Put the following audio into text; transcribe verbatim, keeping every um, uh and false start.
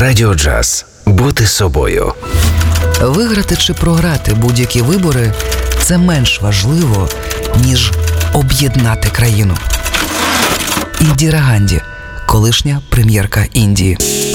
Радіо Джаз. Бути собою. Виграти чи програти будь-які вибори – це менш важливо, ніж об'єднати країну. Індіра Ганді, колишня прем'єрка Індії.